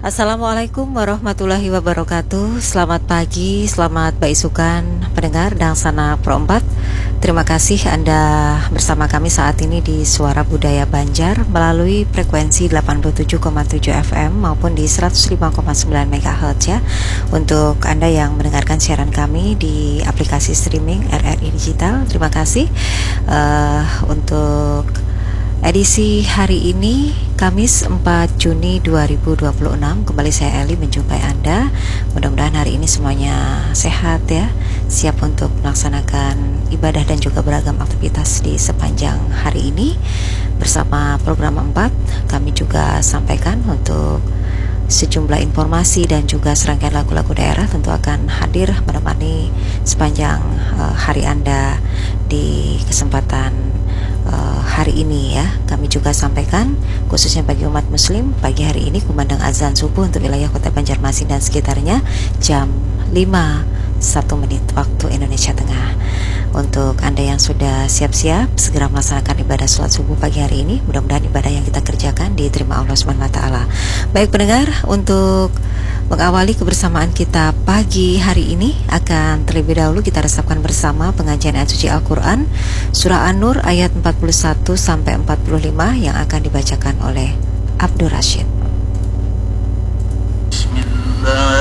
Assalamualaikum warahmatullahi wabarakatuh. Selamat pagi, selamat baisukan pendengar dan sana Pro 4. Terima kasih Anda bersama kami saat ini di Suara Budaya Banjar melalui frekuensi 87,7 FM maupun di 105,9 MHz ya. Untuk Anda yang mendengarkan siaran kami di aplikasi streaming RRI Digital, terima kasih. Untuk edisi hari ini Kamis 4 Juni 2026, kembali saya Eli menjumpai Anda. Mudah-mudahan hari ini semuanya sehat ya, siap untuk melaksanakan ibadah dan juga beragam aktivitas di sepanjang hari ini. Bersama program 4, kami juga sampaikan untuk sejumlah informasi dan juga serangkaian lagu-lagu daerah tentu akan hadir menemani sepanjang hari Anda di kesempatan hari ini ya. Kami juga sampaikan khususnya bagi umat muslim, pagi hari ini kumandang azan subuh untuk wilayah Kota Banjarmasin dan sekitarnya jam 5:01 waktu Indonesia Tengah. Untuk Anda yang sudah siap-siap segera melaksanakan ibadah sholat subuh pagi hari ini, mudah-mudahan ibadah yang kita kerjakan diterima Allah SWT. Baik pendengar, untuk mengawali kebersamaan kita pagi hari ini, akan terlebih dahulu kita resapkan bersama pengajian ayat suci Al-Quran Surah An-Nur ayat 41 sampai 45 yang akan dibacakan oleh Abdul Rashid. Bismillah.